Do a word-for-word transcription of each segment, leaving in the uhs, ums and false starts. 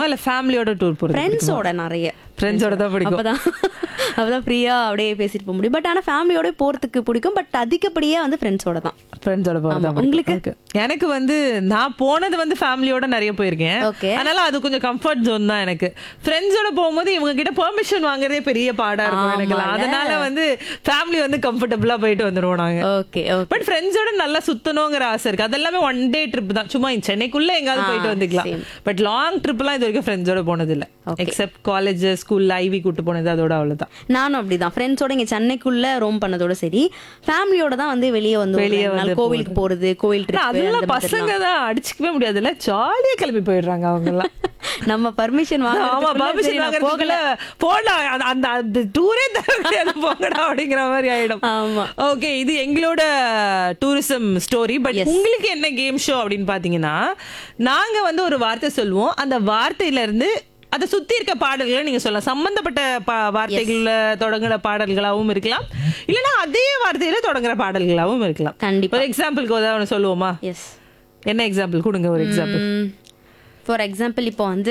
இல்ல ஃபேமிலியோட டூர் போறது? ஃப்ரெண்ட்ஸோட நிறைய ஃப்ரெண்ட்ஸோட தான் பிடிக்கும். அப்பதான் அப்பதான் ஃப்ரீயா அப்படியே பேசிட்டு போக முடியும். பட் ஆனா ஃபேமிலியோட போறதுக்கு பிடிக்கும். பட் அதிகப்படியே வந்து ஃப்ரெண்ட்ஸோட தான். ஃப்ரெண்ட்ஸோட போறது தான் உங்களுக்கு? எனக்கு வந்து நான் போனது வந்து ஃபேமிலியோட நிறைய போயிருக்கேன். ஓகே. அதனால அது கொஞ்சம் கம்ஃபர்ட் ஜோன் தான் எனக்கு. ஃப்ரெண்ட்ஸோட போகும்போது இவங்க கிட்ட பெர்மிஷன் வாங்குறதே பெரிய பாடா இருக்கும் எனக்கு. அதனால வந்து ஃபேமிலி வந்து கம்ஃபர்டபுளா போயிட்டு வந்துருவோம் நாங்க. Okay okay. பட் ஃப்ரெண்ட்ஸோட நல்லா சுத்தணுங்கிற ஆசை இருக்கு. அதெல்லாமே ஒன் டே ட்ரிப் தான். சும்மா சென்னைக்குள்ள எங்காவது போயிட்டு வந்துக்கலாம். பட் லாங் ட்ரிப் எல்லாம் இது வரைக்கும் ஃப்ரெண்ட்ஸோட போனது இல்ல. எக்ஸெப்ட் காலேஜ் ஸ்கூல்ல ஐவி கூட்டு போனது, அதோட அவ்வளவுதான். நானும் அப்படிதான் ஃப்ரெண்ட்ஸோட இங்க சென்னைக்குள்ள ரோம் பண்ணதோட சரி. ஃபேமிலியோட தான் வந்து வெளியே வந்து வெளியே வந்து கோவிலுக்கு போறது, கோவில் ட்ரிப். அதெல்லாம் பசங்க தான் அடிச்சுக்கவே முடியாதுல்ல, ஜாலியா கிளம்பி போயிடுறாங்க அவங்க எல்லாம். நம்ம பர்மிஷன் வாங்க போகல போடலாம், அந்த அந்த டூரே தர போகடா அப்படிங்கிற மாதிரி ஆயிடும். ஆமா. ஓகே, இது எங்களோட டூரிசம் ஸ்டோரி. பட் உங்களுக்கு என்ன கேம் ஷோ அப்படின்னு பாத்தீங்கன்னா, நாங்க வந்து ஒரு வார்த்தை சொல்லுவோம். அந்த வார்த்தையில இருந்து அதை சுத்தி இருக்க பாடல்களை நீங்க சொல்லலாம். சம்பந்தப்பட்ட வார்த்தைகள்ல தொடங்குற பாடல்களாவும் இருக்கலாம், இல்லைன்னா அதே வார்த்தையில தொடங்குற பாடல்களாவும் இருக்கலாம். கண்டிப்பா. ஒரு எக்ஸாம்பிளுக்கு ஏதாவது சொல்லுவோமா? எஸ். என்ன எக்ஸாம்பிள் கொடுங்க, ஒரு எக்ஸாம்பிள். ஃபார் எக்ஸாம்பிள் இப்போ வந்து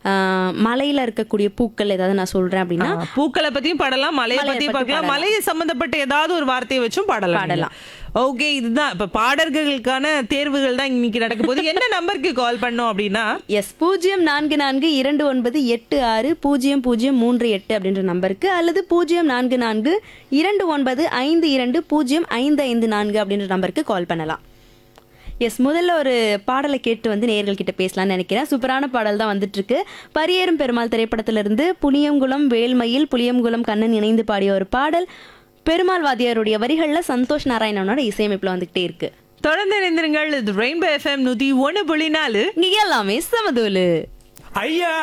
மலையில இருக்கக்கூடிய பூக்கள் ஏதாவது நான் சொல்றேன் அப்படின்னா, பூக்களை பத்தியும் பாடலாம், மலையை பத்தியும் பாடலாம், மலையை சம்பந்தப்பட்ட ஏதாவது ஒரு வார்த்தையை வச்சும் பாடலாம் பாடலாம். ஓகே, இதுதான் இப்ப பாடல்களுக்கான தேர்வுகள் தான் இன்னைக்கு நடக்க போகுது. என்ன நம்பருக்கு கால் பண்ணோம் அப்படின்னா, எஸ் பூஜ்ஜியம் நான்கு நான்கு இரண்டு ஒன்பது எட்டு ஆறு பூஜ்ஜியம் பூஜ்ஜியம் மூன்று எட்டு அப்படின்ற நம்பருக்கு, அல்லது பூஜ்ஜியம் நான்கு நான்கு இரண்டு ஒன்பது ஐந்து இரண்டு பூஜ்ஜியம் ஐந்து ஐந்து நான்கு அப்படின்ற நம்பருக்கு கால் பண்ணலாம். எஸ், முதல்ல ஒரு பாடலை கேட்டு வந்து நேயர்கள் கிட்ட பேசலாம்னு நினைக்கிறேன். சூப்பரான பாடல் தான் வந்துட்டு இருக்கு. பரியேறும் பெருமாள் திரைப்படத்திலிருந்து புளியங்குளம் வேல்மயில் புளியங்குளம் கண்ணன் இணைந்து பாடிய ஒரு பாடல். பெருமாள் வாத்தியாருடைய வரிகள்ல சந்தோஷ் நாராயணனோட இசையமைப்புல வந்துகிட்டே இருக்கு. தொடர்ந்து இணைந்திருங்கள். இது ரெயின்போ எஃப்எம் நூத்தி ஒன்னு புள்ளி நாலு. இங்க எல்லாமே சமதூலு. ஐயா